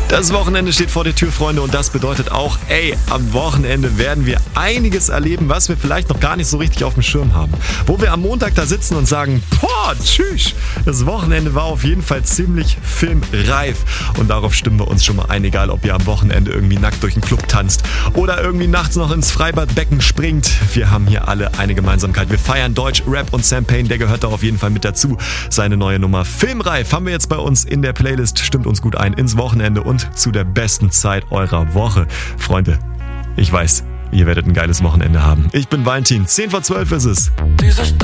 Das Wochenende steht vor der Tür, Freunde, und das bedeutet auch, am Wochenende werden wir einiges erleben, was wir vielleicht noch gar nicht so richtig auf dem Schirm haben. Wo wir am Montag da sitzen und sagen, tschüss, das Wochenende war auf jeden Fall ziemlich filmreif. Und darauf stimmen wir uns schon mal ein, egal ob ihr am Wochenende irgendwie nackt durch den Club tanzt oder irgendwie nachts noch ins Freibadbecken springt. Wir haben hier alle eine Gemeinsamkeit. Wir feiern Deutsch, Rap und Sam Payne, der gehört da auf jeden Fall mit dazu. Seine neue Nummer Filmreif haben wir jetzt bei uns in der Playlist. Stimmt uns gut ein ins Wochenende und zu der besten Zeit eurer Woche. Freunde, ich weiß, ihr werdet ein geiles Wochenende haben. Ich bin Valentin, 10 vor 12 ist es.